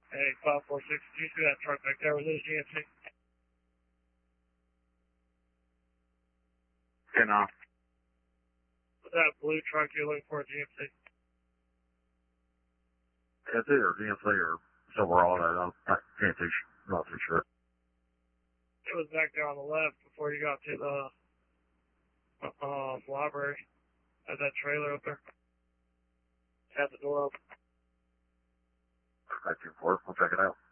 Hey, 546, did you see that truck back there with his GMC? No. Was that blue truck you're looking for, GMC? It's either GMC or Silverado. I can't too, not too sure. It was back there on the left before you got to the library. Had that trailer up there. Had the door open. Back to 4. We'll check it out.